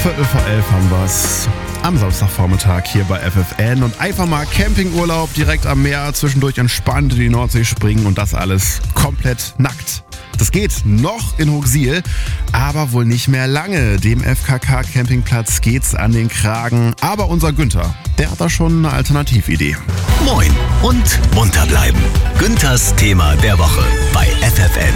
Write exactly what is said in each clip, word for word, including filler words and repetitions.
Viertel vor elf haben wir's. Am Samstagvormittag hier bei F F N und einfach mal Campingurlaub direkt am Meer, zwischendurch entspannt in die Nordsee springen und das alles komplett nackt. Das geht noch in Hooksiel, aber wohl nicht mehr lange. Dem F K K-Campingplatz geht's an den Kragen. Aber unser Günther, der hat da schon eine Alternatividee. Moin und munter bleiben. Günthers Thema der Woche bei F F N.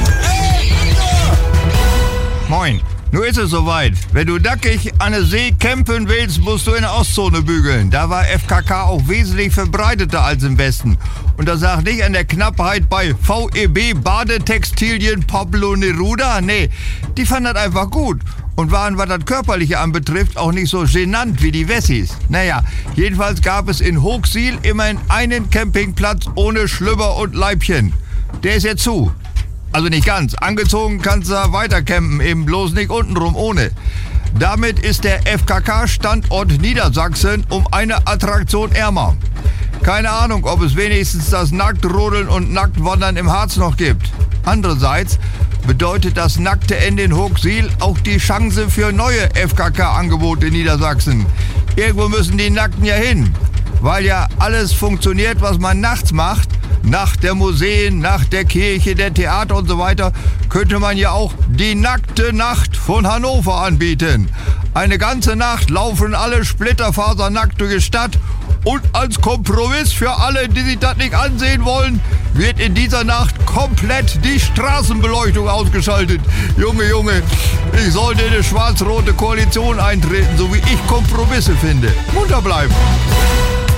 Moin. Nun ist es soweit. Wenn du nackig an der See campen willst, musst du in der Ostzone bügeln. Da war F K K auch wesentlich verbreiteter als im Westen. Und das lag nicht an der Knappheit bei V E B Badetextilien Pablo Neruda. Nee, die fanden das einfach gut. Und waren, was das Körperliche anbetrifft, auch nicht so genannt wie die Wessis. Naja, jedenfalls gab es in Hooksiel immerhin einen Campingplatz ohne Schlüpper und Leibchen. Der ist jetzt zu. Also nicht ganz. Angezogen kannst du weiter campen, eben bloß nicht untenrum ohne. Damit ist der F K K-Standort Niedersachsen um eine Attraktion ärmer. Keine Ahnung, ob es wenigstens das Nacktrodeln und Nacktwandern im Harz noch gibt. Andererseits bedeutet das nackte Ende in Hooksiel auch die Chance für neue F K K-Angebote in Niedersachsen. Irgendwo müssen die Nackten ja hin, weil ja alles funktioniert, was man nachts macht. Nach der Museen, nach der Kirche, der Theater und so weiter, könnte man ja auch die nackte Nacht von Hannover anbieten. Eine ganze Nacht laufen alle splitterfasernackt durch die Stadt und als Kompromiss für alle, die sich das nicht ansehen wollen, wird in dieser Nacht komplett die Straßenbeleuchtung ausgeschaltet. Junge, Junge, ich sollte in eine schwarz-rote Koalition eintreten, so wie ich Kompromisse finde. Munter bleiben.